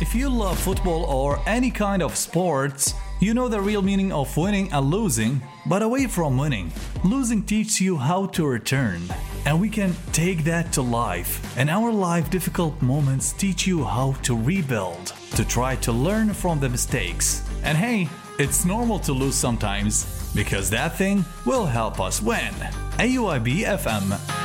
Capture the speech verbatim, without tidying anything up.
If you love football or any kind of sports, you know the real meaning of winning and losing, but away from winning, losing teaches you how to return. And we can take that to life. And our life difficult moments teach you how to rebuild, to try to learn from the mistakes. And hey, it's normal to lose sometimes, because that thing will help us win. A U I B F M